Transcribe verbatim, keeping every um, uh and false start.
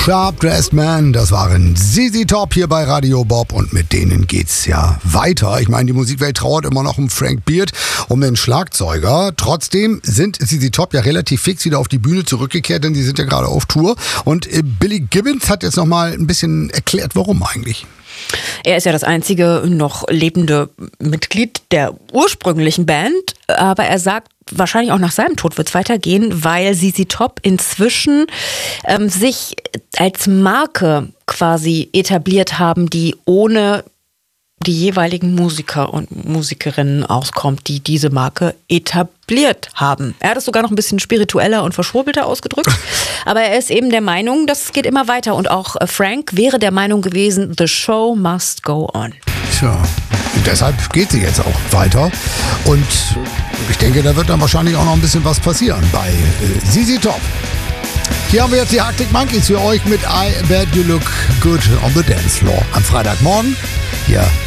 Sharp Dressed Man, das waren Z Z Top hier bei Radio Bob und mit denen geht's ja weiter. Ich meine, die Musikwelt trauert immer noch um Frank Beard, um den Schlagzeuger. Trotzdem sind Z Z Top ja relativ fix wieder auf die Bühne zurückgekehrt, denn sie sind ja gerade auf Tour. Und Billy Gibbons hat jetzt nochmal ein bisschen erklärt, warum eigentlich. Er ist ja das einzige noch lebende Mitglied der ursprünglichen Band, aber er sagt, wahrscheinlich auch nach seinem Tod wird es weitergehen, weil Z Z Top inzwischen ähm, sich als Marke quasi etabliert haben, die ohne die jeweiligen Musiker und Musikerinnen auskommt, die diese Marke etabliert haben. Er hat es sogar noch ein bisschen spiritueller und verschwurbelter ausgedrückt, aber er ist eben der Meinung, das geht immer weiter und auch Frank wäre der Meinung gewesen, the show must go on. Tja, und deshalb geht sie jetzt auch weiter und ich denke, da wird dann wahrscheinlich auch noch ein bisschen was passieren bei äh, Z Z Top. Hier haben wir jetzt die Arctic Monkeys für euch mit I Bet You Look Good on the Dance Floor am Freitagmorgen. Hier